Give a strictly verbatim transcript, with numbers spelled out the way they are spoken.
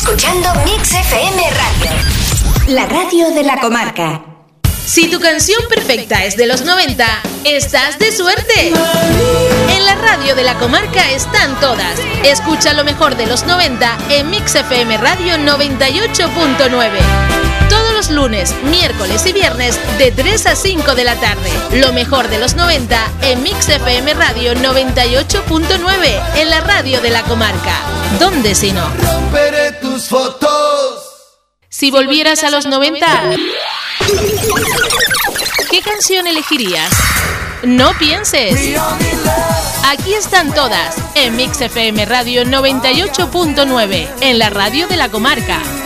escuchando Mix F M Radio, la radio de la comarca. Si tu canción perfecta es de los noventa, estás de suerte. En la radio de la comarca están todas. Escucha lo mejor de los noventa en Mix F M Radio noventa y ocho punto nueve. Todos los lunes, miércoles y viernes de tres a cinco de la tarde. Lo mejor de los noventa en Mix F M Radio noventa y ocho punto nueve, en la radio de la comarca. ¿Dónde si no? Romperé tus fotos. Si volvieras a los noventa, ¿qué canción elegirías? No pienses. Aquí están todas en Mix F M Radio noventa y ocho punto nueve, en la radio de la comarca.